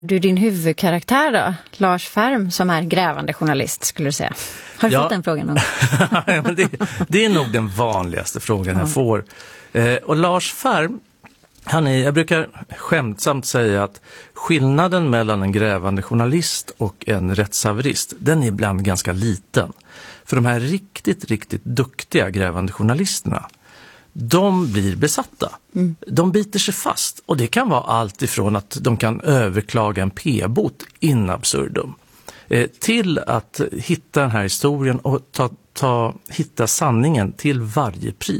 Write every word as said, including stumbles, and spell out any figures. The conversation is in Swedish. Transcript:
Du, din huvudkaraktär då, Lars Färm, som är grävande journalist, skulle du säga. Har du ja. fått den frågan? ja, men det, det är nog den vanligaste frågan jag får. Eh, och Lars Färm, han är, jag brukar skämtsamt säga att skillnaden mellan en grävande journalist och en rättshaverist, den är ibland ganska liten. För de här riktigt, riktigt duktiga grävande journalisterna, de blir besatta. Mm. De biter sig fast. Och det kan vara allt ifrån att de kan överklaga en p-bot in absurdum eh, till att hitta den här historien och ta, ta, hitta sanningen till varje pris.